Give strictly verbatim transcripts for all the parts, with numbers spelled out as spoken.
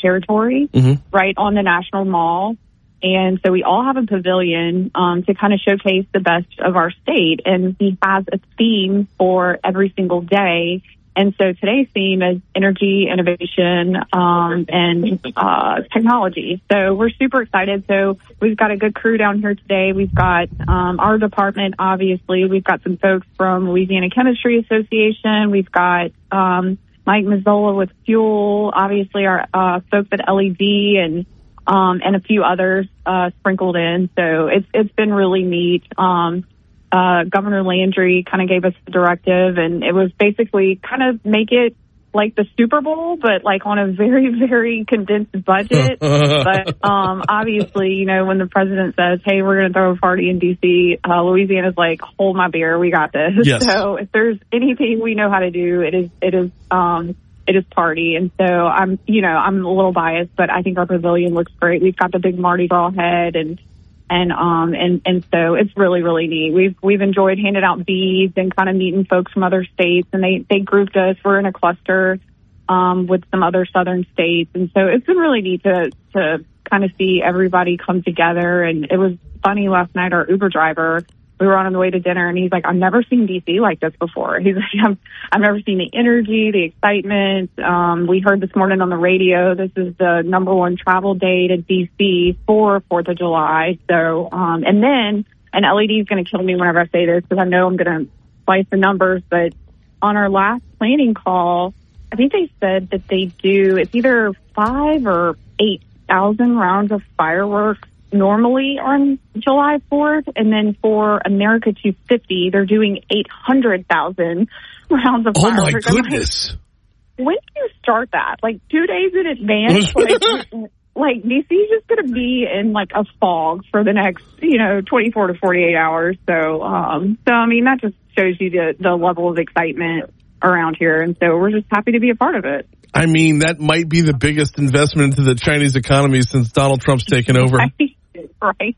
territory mm-hmm. right on the National Mall. And so we all have a pavilion um, to kind of showcase the best of our state. And he has a theme for every single day. And so today's theme is energy, innovation, um, and uh, technology. So we're super excited. So we've got a good crew down here today. We've got um, our department, obviously. We've got some folks from Louisiana Chemistry Association. We've got um, Mike Mazzola with Fuel, obviously our uh, folks at L E D, and um, and a few others uh, sprinkled in. So it's it's been really neat. Um, Uh, Governor Landry kind of gave us the directive, and it was basically kind of make it like the Super Bowl, but like on a very, very condensed budget. But um, obviously, you know, when the president says, hey, we're going to throw a party in D C, uh, Louisiana's like, hold my beer, we got this. Yes. So if there's anything we know how to do, it is, it is, um, it is party. And so I'm, you know, I'm a little biased, but I think our pavilion looks great. We've got the big Mardi Gras head, and And, um, and, and so it's really, really neat. We've, we've enjoyed handing out beads and kind of meeting folks from other states, and they, they grouped us. We're in a cluster, um, with some other southern states. And so it's been really neat to, to kind of see everybody come together. And it was funny last night, our Uber driver, we were on the way to dinner, and he's like, I've never seen D C like this before. He's like, I've, I've never seen the energy, the excitement. Um, we heard this morning on the radio, this is the number one travel day to D C for fourth of July. So, um, and then, and L E D is going to kill me whenever I say this, because I know I'm going to slice the numbers, but on our last planning call, I think they said that they do, it's either five or eight thousand rounds of fireworks normally on July fourth, and then for America two fifty, they're doing eight hundred thousand rounds of oh fireworks. Oh, my goodness. Like, when do you start that? Like, two days in advance? like, like, D C's just going to be in, like, a fog for the next, you know, twenty-four to forty-eight hours. So, um, so I mean, that just shows you the, the level of excitement around here. And so we're just happy to be a part of it. I mean, that might be the biggest investment into the Chinese economy since Donald Trump's taken over. Right.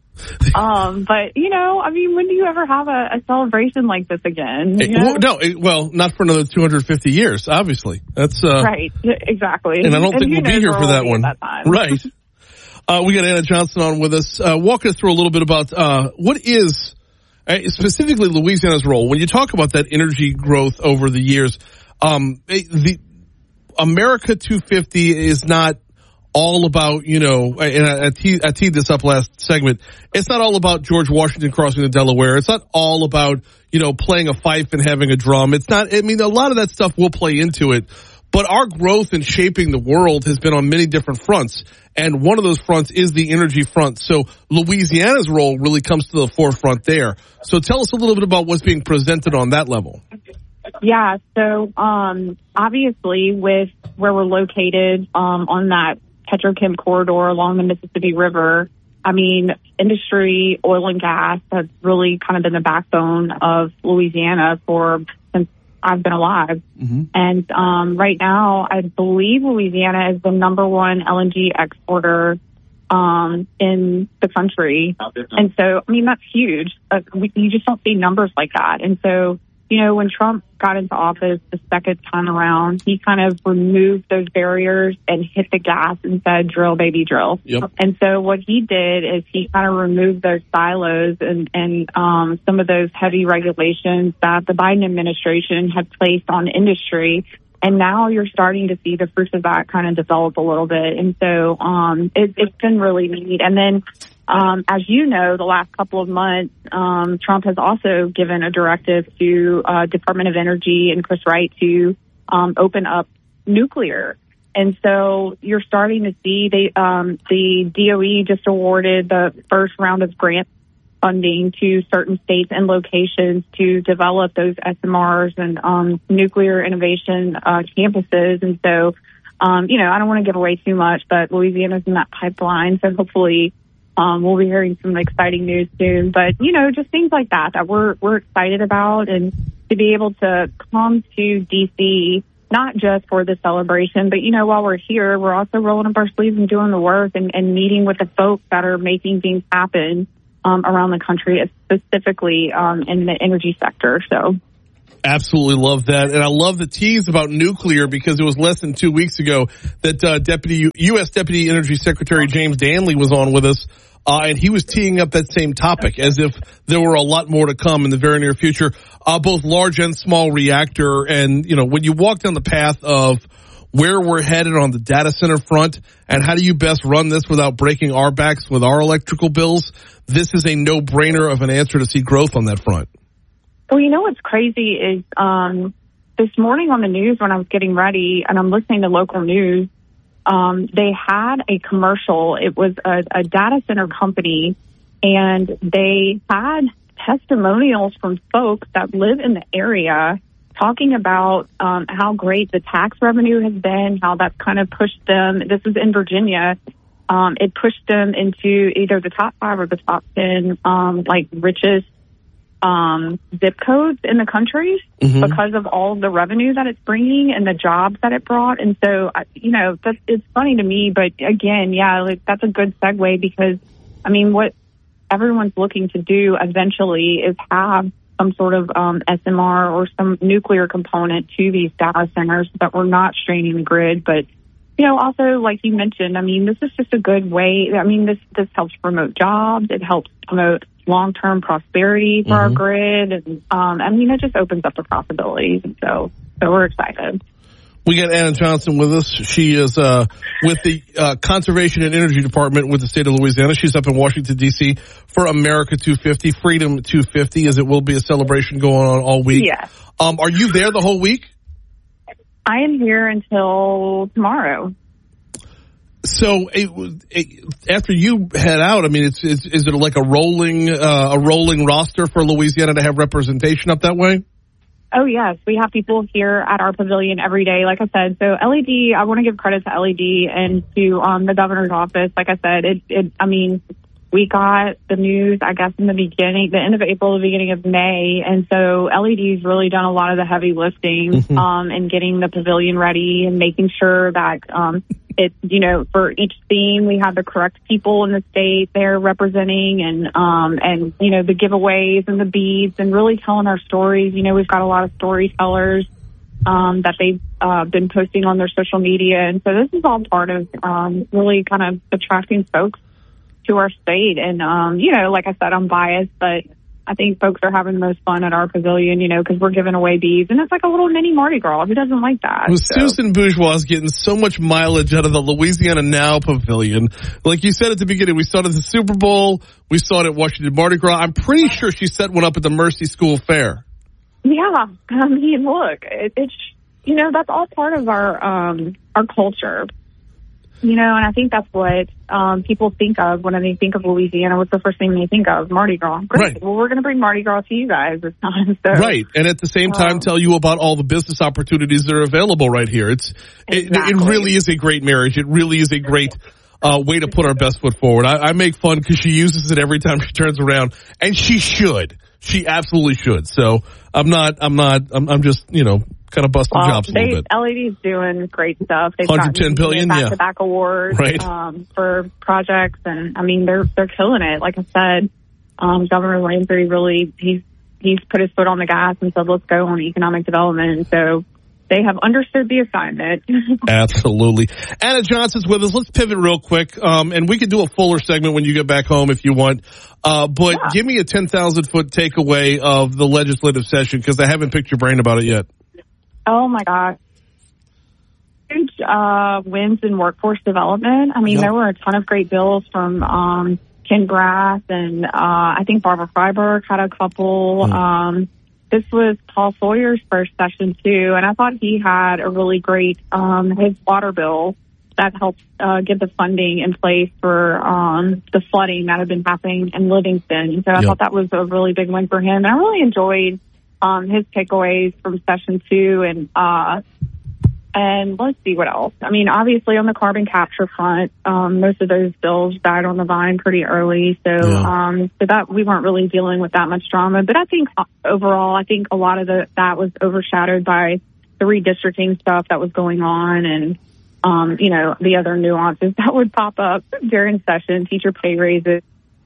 um, but, you know, I mean, when do you ever have a, a celebration like this again? You know? Well, no, it, well, not for another two hundred fifty years, obviously. That's uh, right, exactly. And I don't and think we'll be here for that one. That right. Uh, we got Anna Johnson on with us. Uh, walk us through a little bit about uh, what is uh, specifically Louisiana's role. When you talk about that energy growth over the years, um, the America two fifty is not all about, you know, and I, I, te- I teed this up last segment, it's not all about George Washington crossing the Delaware. It's not all about, you know, playing a fife and having a drum. It's not, I mean, a lot of that stuff will play into it. But our growth in shaping the world has been on many different fronts. And one of those fronts is the energy front. So Louisiana's role really comes to the forefront there. So tell us a little bit about what's being presented on that level. Yeah, so um, obviously with where we're located um, on that petrochem corridor along the Mississippi River, I mean, industry, oil and gas has really kind of been the backbone of Louisiana for since I've been alive. Mm-hmm. And um, right now, I believe Louisiana is the number one L N G exporter um, in the country. And so, I mean, that's huge. Uh, we, you just don't see numbers like that. And so, you know, when Trump got into office the second time around, he kind of removed those barriers and hit the gas and said, drill, baby, drill. Yep. And so what he did is he kind of removed those silos and, and um, some of those heavy regulations that the Biden administration had placed on industry. And now you're starting to see the fruits of that kind of develop a little bit. And so um, it, it's been really neat. And then, um, as you know, the last couple of months, um, Trump has also given a directive to uh, Department of Energy and Chris Wright to um, open up nuclear. And so you're starting to see they, um, the D O E just awarded the first round of grant funding to certain states and locations to develop those S M Rs and um, nuclear innovation uh, campuses. And so, um, you know, I don't want to give away too much, but Louisiana's in that pipeline. So hopefully um, we'll be hearing some exciting news soon. But, you know, just things like that that we're we're excited about, and to be able to come to D C, not just for the celebration, but, you know, while we're here, we're also rolling up our sleeves and doing the work and, and meeting with the folks that are making things happen Um, around the country, specifically um, in the energy sector. So, Absolutely love that. And I love the tease about nuclear because it was less than two weeks ago that uh, Deputy U S Deputy Energy Secretary James Danley was on with us. Uh, and he was teeing up that same topic as if there were a lot more to come in the very near future, uh, both large and small reactor. And, you know, when you walk down the path of where we're headed on the data center front and how do you best run this without breaking our backs with our electrical bills, this is a no-brainer of an answer to see growth on that front. Well, you know what's crazy is um, this morning on the news when I was getting ready and I'm listening to local news, Um, they had a commercial. It was a, a data center company, and they had testimonials from folks that live in the area talking about um, how great the tax revenue has been, how that's kind of pushed them. This is in Virginia. Um, it pushed them into either the top five or the top ten, um, like richest Um, zip codes in the country mm-hmm. because of all the revenue that it's bringing and the jobs that it brought. And so, you know, that's, it's funny to me, but again, yeah, like, that's a good segue because, I mean, what everyone's looking to do eventually is have some sort of um, S M R or some nuclear component to these data centers so that we're not straining the grid. But, you know, also, like you mentioned, I mean, this is just a good way. I mean, this, this helps promote jobs. It helps promote long-term prosperity for mm-hmm. our grid. And, um, I mean, it just opens up the possibilities. And so, so we're excited. We got Anna Johnson with us. She is uh, with the uh, Conservation and Energy Department with the state of Louisiana. She's up in Washington, D C for America two fifty, Freedom two fifty, as it will be a celebration going on all week. Yeah. Um, are you there the whole week? I am here until tomorrow. So it, it, after you head out, I mean, it's, it's is it like a rolling uh, a rolling roster for Louisiana to have representation up that way? Oh, yes. We have people here at our pavilion every day, like I said. So L E D, I want to give credit to L E D and to um, the governor's office. Like I said, it, it, I mean, we got the news, I guess, in the beginning, the end of April, the beginning of May. And so L E D's really done a lot of the heavy lifting mm-hmm. um, and getting the pavilion ready and making sure that um, it, you know, for each theme, we have the correct people in the state there representing and, um, and, you know, the giveaways and the beads and really telling our stories. You know, we've got a lot of storytellers um, that they've uh, been posting on their social media. And so this is all part of um, really kind of attracting folks to our state. And, um, you know, like I said, I'm biased, but I think folks are having the most fun at our pavilion, you know, because we're giving away beads. And it's like a little mini Mardi Gras. Who doesn't like that? Well, so. Susan Bourgeois is getting so much mileage out of the Louisiana Now Pavilion. Like you said at the beginning, we saw it at the Super Bowl. We saw it at Washington Mardi Gras. I'm pretty sure she set one up at the Mercy School Fair. Yeah. I mean, look, it, it's, you know, that's all part of our, um, our culture. You know, and I think that's what um, people think of when they think of Louisiana. What's the first thing they think of? Mardi Gras. Great. Right. Well, we're going to bring Mardi Gras to you guys this time. So, right. And at the same time, um, tell you about all the business opportunities that are available right here. It's exactly. it, it really is a great marriage. It really is a great uh, way to put our best foot forward. I, I make fun because she uses it every time she turns around, and she should. She absolutely should. So I'm not. I'm not. I'm, I'm just. You know. Kind of busting well, jobs a they, little bit. L E D's doing great stuff. They've one hundred ten billion dollars, back to back awards right. um, for projects, and I mean they're they're killing it. Like I said, um, Governor Landry really he's he's put his foot on the gas and said let's go on economic development. And so they have understood the assignment. Absolutely. Anna Johnson's with us. Let's pivot real quick, um, and we can do a fuller segment when you get back home if you want. Uh, but yeah. Give me a ten thousand foot takeaway of the legislative session because I haven't picked your brain about it yet. Oh, my gosh. Huge uh, wins in workforce development. I mean, yep. There were a ton of great bills from um, Ken Graff, and uh, I think Barbara Freiberg had a couple. Mm. Um, this was Paul Sawyer's first session, too, and I thought he had a really great, um, his water bill that helped uh, get the funding in place for um, the flooding that had been happening in Livingston. So I yep. thought that was a really big win for him. And I really enjoyed Um, his takeaways from session two and, uh, and let's see what else. I mean, obviously on the carbon capture front, um, most of those bills died on the vine pretty early. So, yeah. um, so that we weren't really dealing with that much drama, but I think overall, I think a lot of the, that was overshadowed by the redistricting stuff that was going on and, um, you know, the other nuances that would pop up during session, teacher pay raises.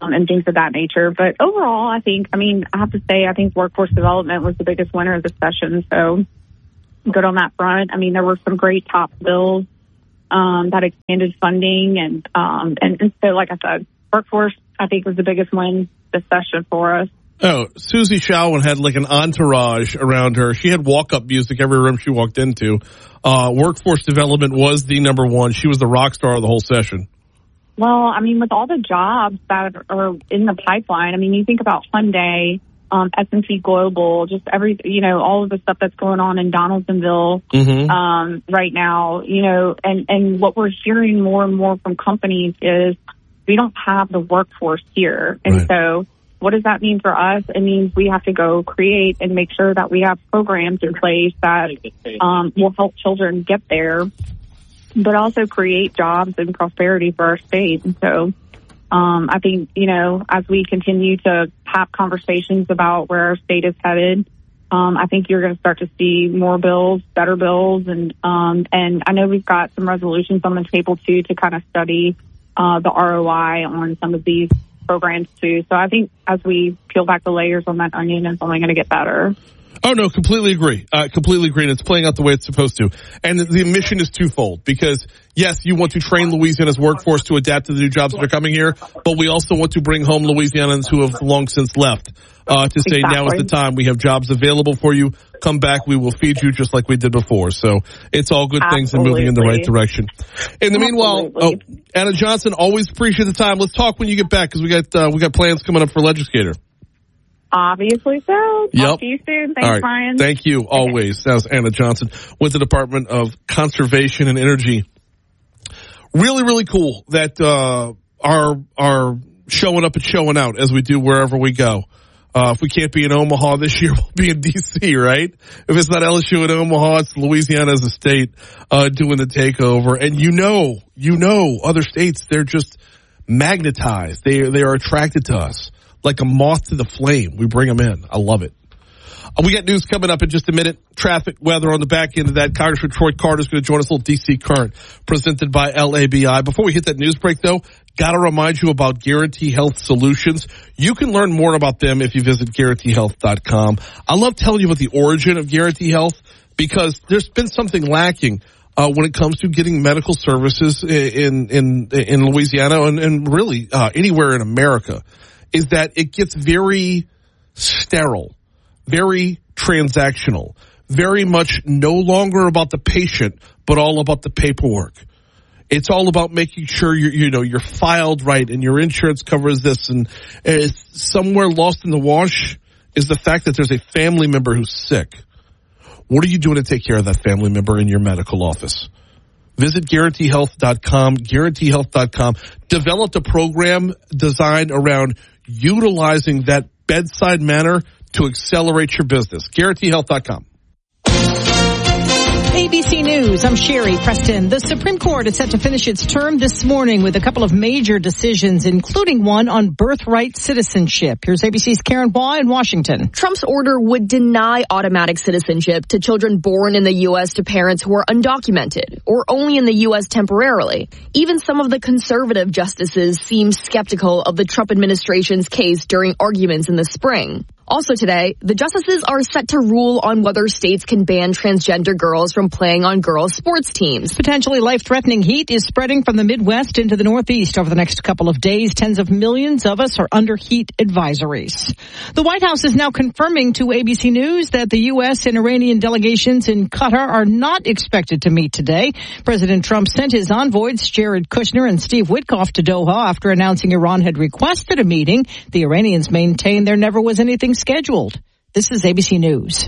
and things of that nature. But overall, I think, I mean, I have to say, I think workforce development was the biggest winner of the session. So good on that front. I mean, there were some great top bills um, that expanded funding. And, um, and, and so, like I said, workforce, I think, was the biggest win this session for us. Oh, Susie Shalwin had like an entourage around her. She had walk-up music every room she walked into. Uh, workforce development was the number one. She was the rock star of the whole session. Well, I mean, with all the jobs that are in the pipeline, I mean, you think about Hyundai, um, S and P Global, just every, you know, all of the stuff that's going on in Donaldsonville mm-hmm. um, right now, you know, and, and what we're hearing more and more from companies is we don't have the workforce here. And right. so what does that mean for us? It means we have to go create and make sure that we have programs in place that um, will help children get there, but also create jobs and prosperity for our state. And so um, I think, you know, as we continue to have conversations about where our state is headed, um, I think you're going to start to see more bills, better bills. And um, and I know we've got some resolutions on the table, too, to kind of study uh, the R O I on some of these programs too. So I think as we peel back the layers on that onion, it's only going to get better. Oh, no, completely agree. Uh, completely agree. And it's playing out the way it's supposed to. And the, the mission is twofold because, yes, you want to train Louisiana's workforce to adapt to the new jobs that are coming here, but we also want to bring home Louisianans who have long since left uh, to say exactly. Now is the time. We have jobs available for you. Come back. We will feed you just like we did before. So it's all good Absolutely. Things and moving in the right direction. In the Absolutely. Meanwhile, oh, Anna Johnson, always appreciate the time. Let's talk when you get back because we got uh, we got plans coming up for Legislator. Obviously so. Talk yep. to you soon. Thanks, All right. Brian. Thank you, always. Okay. That was Anna Johnson with the Department of Conservation and Energy. Really, really cool that uh are are showing up and showing out as we do wherever we go. Uh if we can't be in Omaha this year, we'll be in D C, right? If it's not L S U in Omaha, it's Louisiana as a state uh doing the takeover. And you know, you know, other states, they're just magnetized. They they are attracted to us. Like a moth to the flame. We bring them in. I love it. Uh, we got news coming up in just a minute. Traffic, weather on the back end of that. Congressman Troy Carter is going to join us. A little D C Current presented by L A B I. Before we hit that news break, though, got to remind you about Guarantee Health Solutions. You can learn more about them if you visit guarantee health dot com. I love telling you about the origin of Guarantee Health because there's been something lacking uh, when it comes to getting medical services in in in Louisiana and, and really uh, anywhere in America. Is that it gets very sterile, very transactional, very much no longer about the patient, but all about the paperwork. It's all about making sure you're, you know, you're filed right and your insurance covers this. And uh, somewhere lost in the wash is the fact that there's a family member who's sick. What are you doing to take care of that family member in your medical office? Visit guarantee health dot com, guarantee health dot com. Developed a program designed around utilizing that bedside manner to accelerate your business. guarantee health dot com. A B C News, I'm Sherry Preston. The Supreme Court is set to finish its term this morning with a couple of major decisions, including one on birthright citizenship. Here's A B C's Karen Baugh in Washington. Trump's order would deny automatic citizenship to children born in the U S to parents who are undocumented or only in the U S temporarily. Even some of the conservative justices seem skeptical of the Trump administration's case during arguments in the spring. Also today, the justices are set to rule on whether states can ban transgender girls from playing on girls' sports teams. Potentially life-threatening heat is spreading from the Midwest into the Northeast over the next couple of days. Tens of millions of us are under heat advisories. The White House is now confirming to A B C News that the U S and Iranian delegations in Qatar are not expected to meet today. President Trump sent his envoys, Jared Kushner and Steve Witkoff, to Doha after announcing Iran had requested a meeting. The Iranians maintain there never was anything scheduled. This is A B C News.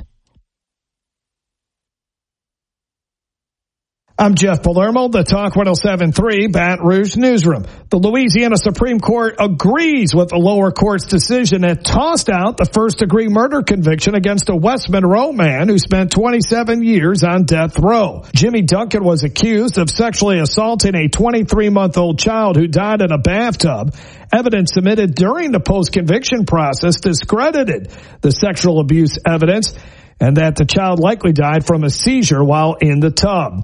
I'm Jeff Palermo, the Talk one oh seven point three Baton Rouge Newsroom. The Louisiana Supreme Court agrees with the lower court's decision that tossed out the first-degree murder conviction against a West Monroe man who spent twenty-seven years on death row. Jimmy Duncan was accused of sexually assaulting a twenty-three-month-old child who died in a bathtub. Evidence submitted during the post-conviction process discredited the sexual abuse evidence and that the child likely died from a seizure while in the tub.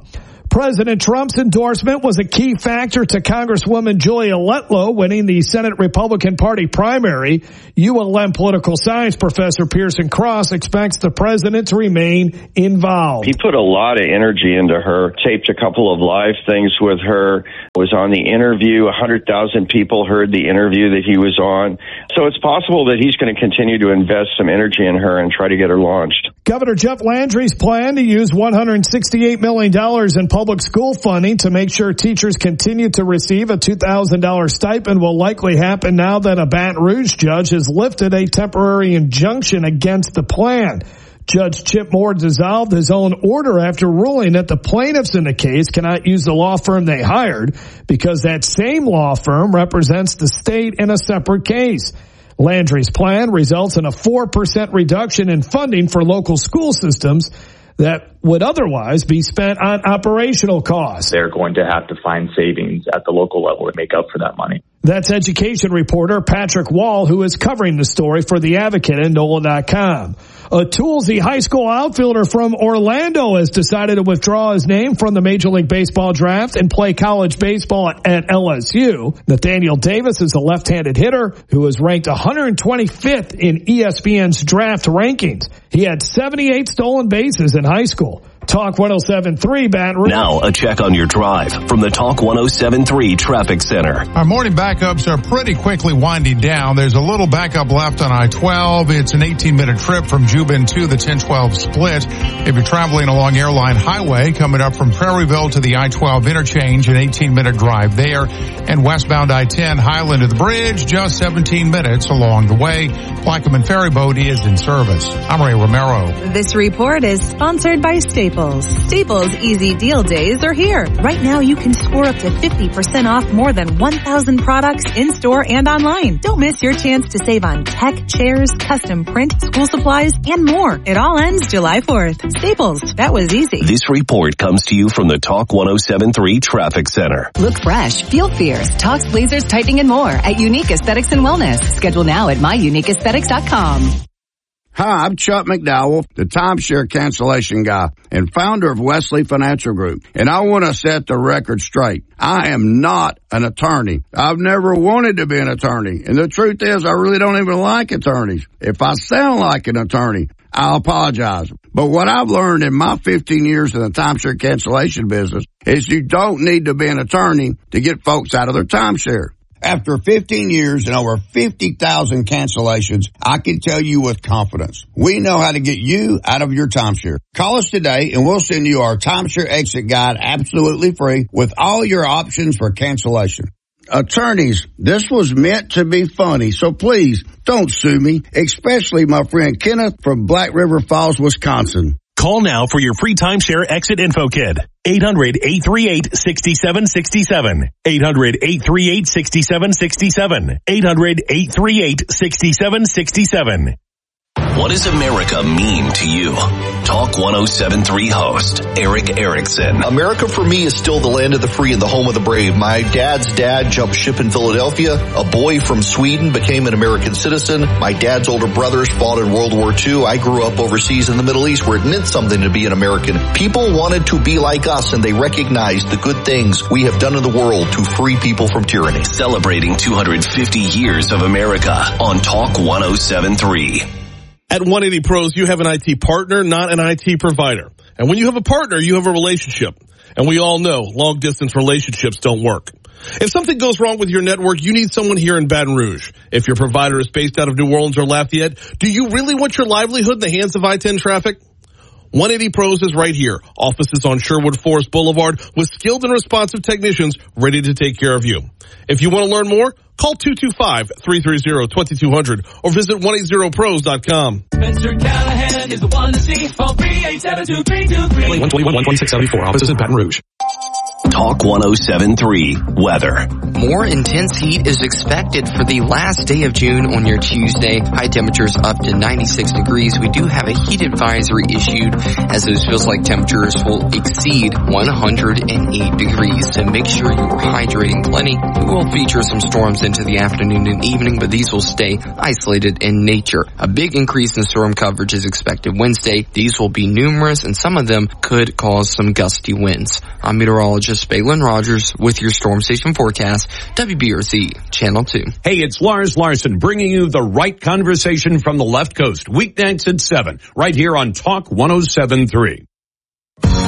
President Trump's endorsement was a key factor to Congresswoman Julia Letlow winning the Senate Republican Party primary. U L M political science professor Pearson Cross expects the president to remain involved. He put a lot of energy into her, taped a couple of live things with her, was on the interview. one hundred thousand people heard the interview that he was on. So it's possible that he's going to continue to invest some energy in her and try to get her launched. Governor Jeff Landry's plan to use one hundred sixty-eight million dollars in public school funding to make sure teachers continue to receive a two thousand dollars stipend will likely happen now that a Baton Rouge judge has lifted a temporary injunction against the plan. Judge Chip Moore dissolved his own order after ruling that the plaintiffs in the case cannot use the law firm they hired because that same law firm represents the state in a separate case. Landry's plan results in a four percent reduction in funding for local school systems that would otherwise be spent on operational costs. They're going to have to find savings at the local level to make up for that money. That's education reporter Patrick Wall, who is covering the story for The Advocate and N O L A dot com. A Toolsy high school outfielder from Orlando has decided to withdraw his name from the Major League Baseball draft and play college baseball at L S U. Nathaniel Davis is a left-handed hitter who is ranked one hundred twenty-fifth in E S P N's draft rankings. He had seventy-eight stolen bases in high school. Talk one oh seven point three Baton Rouge. Now a check on your drive from the Talk one oh seven point three Traffic Center. Our morning backups are pretty quickly winding down. There's a little backup left on I twelve. It's an eighteen minute trip from Jubin to the ten twelve split. If you're traveling along Airline Highway, coming up from Prairieville to the I twelve interchange, an eighteen minute drive there. And westbound I ten Highland to the bridge, just seventeen minutes along the way. Plaquemine Ferry Boat is in service. I'm Ray Romero. This report is sponsored by Staples. Staples Easy Deal Days are here. Right now you can score up to fifty percent off more than one thousand products in-store and online. Don't miss your chance to save on tech, chairs, custom print, school supplies, and more. It all ends July fourth. Staples, that was easy. This report comes to you from the Talk one oh seven point three Traffic Center. Look fresh, feel fierce. Talks lasers, tightening, and more at Unique Aesthetics and Wellness. Schedule now at my unique aesthetics dot com. Hi, I'm Chuck McDowell, the timeshare cancellation guy and founder of Wesley Financial Group. And I want to set the record straight. I am not an attorney. I've never wanted to be an attorney. And the truth is, I really don't even like attorneys. If I sound like an attorney, I apologize. But what I've learned in my fifteen years in the timeshare cancellation business is you don't need to be an attorney to get folks out of their timeshare. After fifteen years and over fifty thousand cancellations, I can tell you with confidence, we know how to get you out of your timeshare. Call us today and we'll send you our timeshare exit guide absolutely free with all your options for cancellation. Attorneys, this was meant to be funny, so please don't sue me, especially my friend Kenneth from Black River Falls, Wisconsin. Call now for your free timeshare exit info kit. eight hundred, eight three eight, six seven six seven. eight hundred, eight three eight, six seven six seven. eight hundred, eight three eight, six seven six seven. What does America mean to you? Talk one oh seven point three host, Eric Erickson. America for me is still the land of the free and the home of the brave. My dad's dad jumped ship in Philadelphia. A boy from Sweden became an American citizen. My dad's older brothers fought in World War Two. I grew up overseas in the Middle East where it meant something to be an American. People wanted to be like us and they recognized the good things we have done in the world to free people from tyranny. Celebrating two hundred fifty years of America on Talk one oh seven point three. At one eighty Pros, you have an I T partner, not an I T provider. And when you have a partner, you have a relationship. And we all know long-distance relationships don't work. If something goes wrong with your network, you need someone here in Baton Rouge. If your provider is based out of New Orleans or Lafayette, do you really want your livelihood in the hands of I ten traffic? one eighty Pros is right here. Offices on Sherwood Forest Boulevard with skilled and responsive technicians ready to take care of you. If you want to learn more, call two two five, three three zero, two two zero zero or visit one eighty pros dot com. Spencer Callahan is the one to see. Phone three eight seven two three two three. one twenty-one, one twenty-six seventy-four. Offices in Baton Rouge. Talk one oh seven three Weather. More intense heat is expected for the last day of June on your Tuesday. High temperatures up to ninety-six degrees. We do have a heat advisory issued as those feels like temperatures will exceed one hundred eight degrees. So make sure you're hydrating plenty. We will feature some storms into the afternoon and evening, but these will stay isolated in nature. A big increase in storm coverage is expected Wednesday. These will be numerous and some of them could cause some gusty winds. I'm meteorologist Balin Rogers with your Storm Station forecast, W B R Z Channel two. Hey, it's Lars Larson bringing you the right conversation from the left coast. Weeknights at seven, right here on Talk one oh seven three.